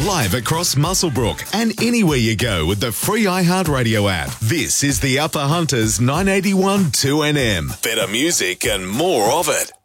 Live across Muswellbrook and anywhere you go with the free iHeartRadio app. This is the Upper Hunters 981 2NM. Better music and more of it.